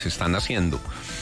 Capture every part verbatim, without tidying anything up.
se están haciendo.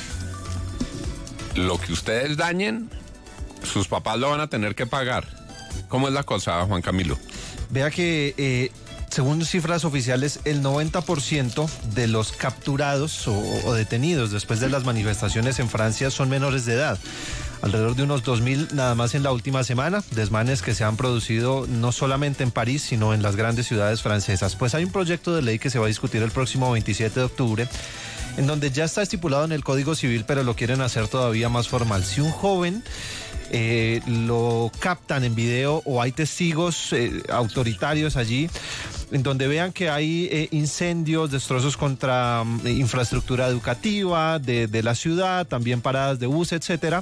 Lo que ustedes dañen, sus papás lo van a tener que pagar. ¿Cómo es la cosa, Juan Camilo? Vea que eh, según cifras oficiales, el noventa por ciento de los capturados o, o detenidos después de las manifestaciones en Francia son menores de edad. Alrededor de unos dos mil nada más en la última semana, desmanes que se han producido no solamente en París, sino en las grandes ciudades francesas. Pues hay un proyecto de ley que se va a discutir el próximo veintisiete de octubre, en donde ya está estipulado en el Código Civil, pero lo quieren hacer todavía más formal. Si un joven eh, lo captan en video o hay testigos eh, autoritarios allí, en donde vean que hay eh, incendios, destrozos contra um, infraestructura educativa de, de la ciudad, también paradas de bus, etcétera.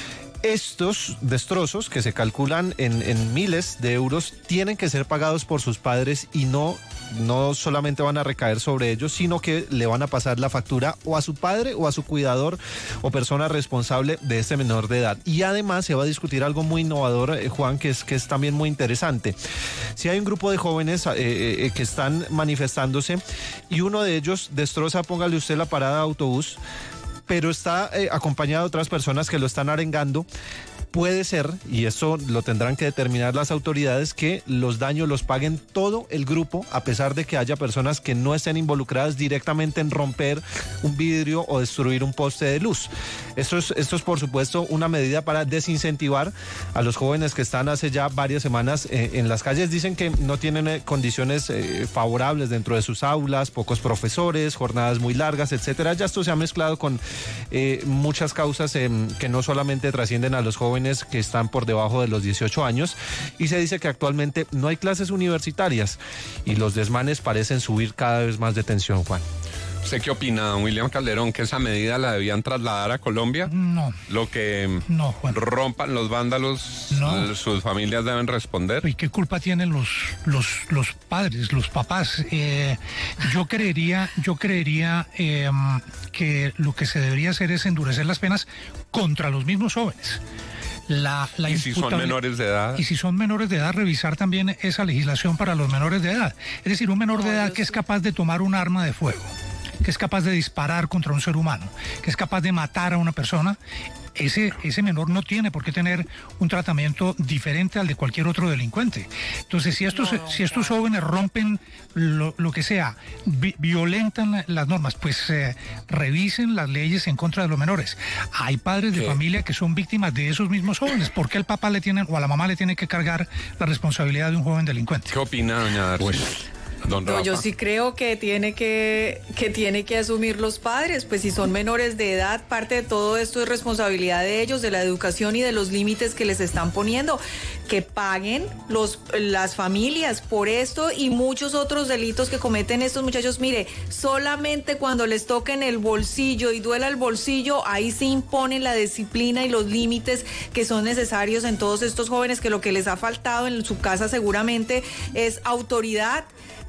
Estos destrozos, que se calculan en, en miles de euros, tienen que ser pagados por sus padres y no, no solamente van a recaer sobre ellos, sino que le van a pasar la factura o a su padre o a su cuidador o persona responsable de este menor de edad. Y además se va a discutir algo muy innovador, eh, Juan, que es, que es también muy interesante. Si hay un grupo de jóvenes eh, eh, que están manifestándose y uno de ellos destroza, póngale usted la parada de autobús, pero está eh, acompañado de otras personas que lo están arengando, puede ser, y eso lo tendrán que determinar las autoridades, que los daños los paguen todo el grupo, a pesar de que haya personas que no estén involucradas directamente en romper un vidrio o destruir un poste de luz. Esto es, esto es por supuesto una medida para desincentivar a los jóvenes que están hace ya varias semanas eh, en las calles. Dicen que no tienen eh, condiciones eh, favorables dentro de sus aulas, pocos profesores, jornadas muy largas, etcétera. Ya esto se ha mezclado con eh, muchas causas eh, que no solamente trascienden a los jóvenes que están por debajo de los dieciocho años, y se dice que actualmente no hay clases universitarias y los desmanes parecen subir cada vez más de tensión, Juan. ¿Usted qué opina, don William Calderón, que esa medida la debían trasladar a Colombia? No. Lo que no, Juan. rompan los vándalos, no. Sus familias deben responder. ¿Y qué culpa tienen los los los padres, los papás? Eh, yo creería, yo creería eh, que lo que se debería hacer es endurecer las penas contra los mismos jóvenes. La, la y si son menores de edad. Y si son menores de edad, revisar también esa legislación para los menores de edad. Es decir, un menor de edad que es capaz de tomar un arma de fuego, que es capaz de disparar contra un ser humano, que es capaz de matar a una persona, ese, ese menor no tiene por qué tener un tratamiento diferente al de cualquier otro delincuente. Entonces, si estos, no, si estos jóvenes rompen lo, lo que sea, vi, violentan las normas, pues eh, revisen las leyes en contra de los menores. Hay padres de ¿Qué? familia que son víctimas de esos mismos jóvenes. ¿Por qué el papá le tiene o a la mamá le tiene que cargar la responsabilidad de un joven delincuente? ¿Qué opina, doña Darcy? Pues, No, yo sí creo que tiene que, que tiene que asumir los padres, pues si son menores de edad, parte de todo esto es responsabilidad de ellos, de la educación y de los límites que les están poniendo. Que paguen los, las familias por esto y muchos otros delitos que cometen estos muchachos. Mire, solamente cuando les toquen el bolsillo y duela el bolsillo, ahí se imponen la disciplina y los límites que son necesarios en todos estos jóvenes, que lo que les ha faltado en su casa seguramente es autoridad,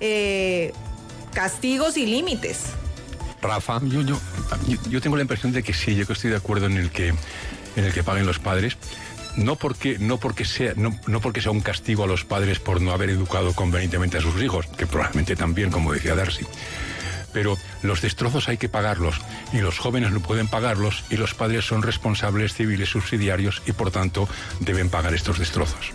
eh, castigos y límites. Rafa. Yo, yo, yo tengo la impresión de que sí, yo que estoy de acuerdo en el que, en el que paguen los padres. No porque, no, porque sea, no, no porque sea un castigo a los padres por no haber educado convenientemente a sus hijos, que probablemente también, como decía Darcy. Pero los destrozos hay que pagarlos y los jóvenes no pueden pagarlos y los padres son responsables civiles subsidiarios y por tanto deben pagar estos destrozos.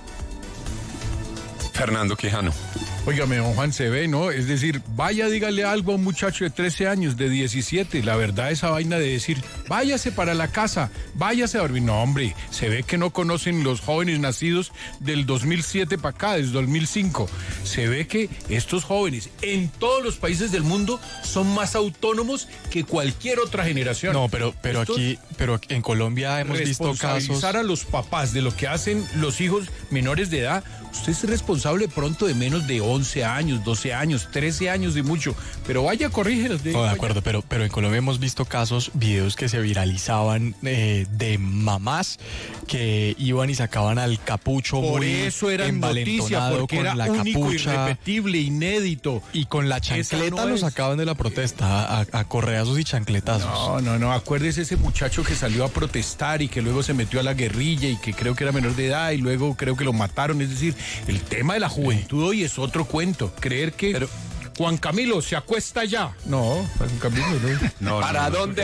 Fernando Quijano. Óigame, don Juan, se ve, ¿no? Es decir, vaya, dígale algo a un muchacho de trece años, de diecisiete. La verdad, esa vaina de decir, váyase para la casa, váyase a dormir. No, hombre, se ve que no conocen los jóvenes nacidos del dos mil siete para acá, desde dos mil cinco. Se ve que estos jóvenes en todos los países del mundo son más autónomos que cualquier otra generación. No, pero, pero Estos, aquí, pero en Colombia hemos visto casos. Responsabilizar a los papás de lo que hacen los hijos menores de edad. Usted es responsable pronto de menos de once años, doce años, trece años de mucho, pero vaya, corrígelos. No, de acuerdo, pero, pero en Colombia hemos visto casos, videos que se viralizaban eh, de mamás que iban y sacaban al capucho Por muy eso era noticia, porque con era la único, capucha, irrepetible, inédito. Y con la chancleta no lo sacaban de la protesta, a, a correazos y chancletazos. No, no, no, acuérdese ese muchacho que salió a protestar y que luego se metió a la guerrilla y que creo que era menor de edad y luego creo que lo mataron. Es decir, el tema de la juventud hoy es otro cuento. Creer que... Pero, Juan Camilo, se acuesta ya. No, Juan Camilo no. No, ¿Para no, no, dónde